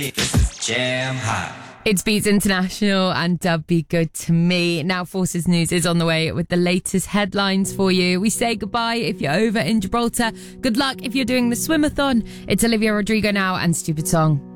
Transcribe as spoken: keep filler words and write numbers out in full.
This is Jam Hot. It's Beats International and Dub Be Good To Me. Now Forces News is on the way with the latest headlines for you. We say goodbye if you're over in Gibraltar. Good luck if you're doing the swimathon. It's Olivia Rodrigo now and Stupid Song.